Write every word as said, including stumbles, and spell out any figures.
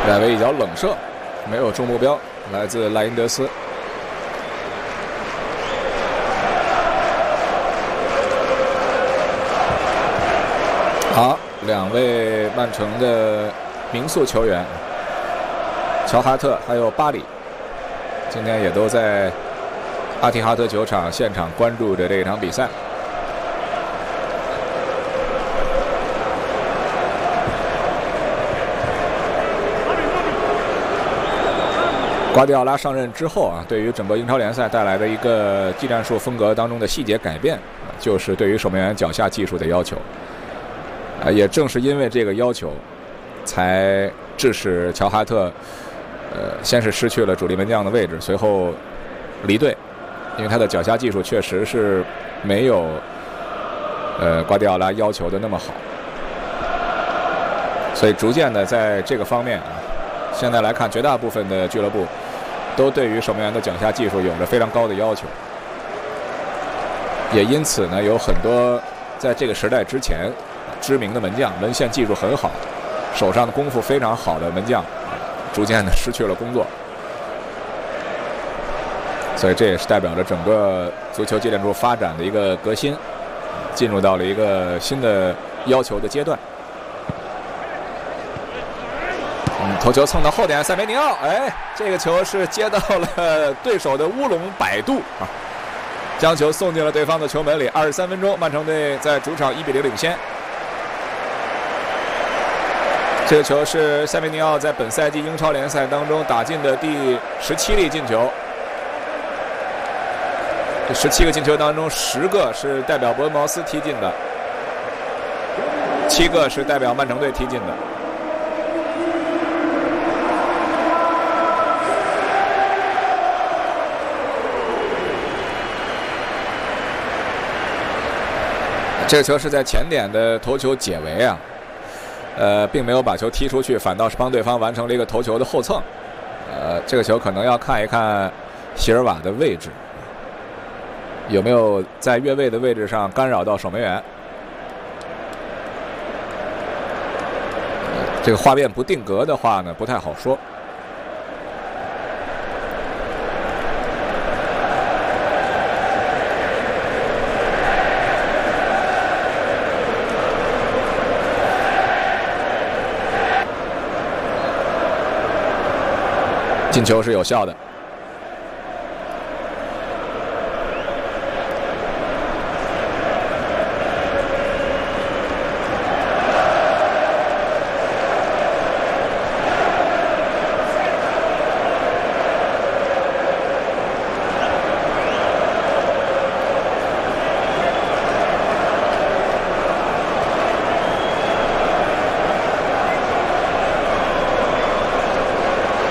外围一脚冷射，没有中目标，来自莱因德斯。好，两位曼城的名宿球员乔哈特还有巴里，今天也都在阿提哈德球场现场关注着这一场比赛。瓜迪奥拉上任之后啊，对于整个英超联赛带来的一个技战术风格当中的细节改变，就是对于守门员脚下技术的要求。啊，也正是因为这个要求，才致使乔哈特，呃，先是失去了主力门将的位置，随后离队，因为他的脚下技术确实是没有，呃，瓜迪奥拉要求的那么好，所以逐渐的在这个方面啊，现在来看，绝大部分的俱乐部都对于守门员的脚下技术有着非常高的要求，也因此呢，有很多在这个时代之前知名的门将，门线技术很好，手上的功夫非常好的门将，逐渐的失去了工作，所以这也是代表着整个足球技战术发展的一个革新，进入到了一个新的要求的阶段。嗯，头球蹭到后点，塞梅尼奥，哎，这个球是接到了对手的乌龙摆渡啊，将球送进了对方的球门里。二十三分钟，曼城队在主场一比零领先。这个球是塞梅尼奥在本赛季英超联赛当中打进的第十七粒进球。这十七个进球当中，十个是代表伯恩茅斯踢进的，七个是代表曼城队踢进的。这个球是在前点的头球解围啊，呃，并没有把球踢出去，反倒是帮对方完成了一个头球的后蹭。呃，这个球可能要看一看席尔瓦的位置，有没有在越位的位置上干扰到守门员。呃、这个画面不定格的话呢，不太好说。进球是有效的。